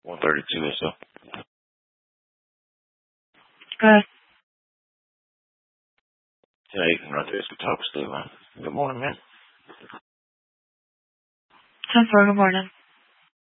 1:32 or so. Good. Yeah, you can run through this talk still. Good morning, man. 10-4, good morning.